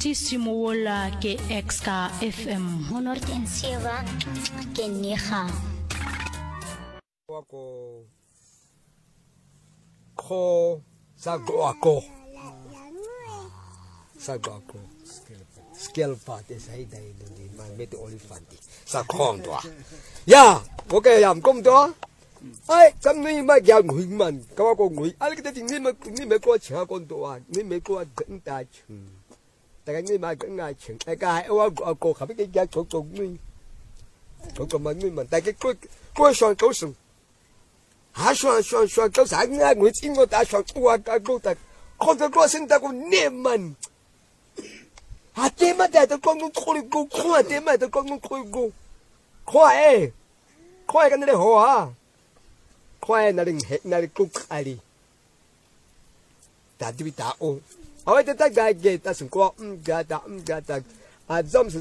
Tissimo la ke exka FM. Honorten siwa ke niha. Wako ko sagwako scalpa te sai dai ni ma mete olifanti sa khong to ya okay yam kom to ai cham ni ma gyang hui man ka ko ngui al ke ti ni me ko cha kon to wa ni me ko gan ta chu ta ni ma gan ngai chu ai ka ai wa ko kha bi ke ya chok chok ni chok ma ni man ta ke ko shon ko sung还说搞啥啊？我听我打说我搞的，看到我现在个年们，啊，点么的都讲我可以go，看点么都讲我可以go，快跟那里好啊，快那里go快哩，打对打哦，我这大概给打成过，打，啊，总是。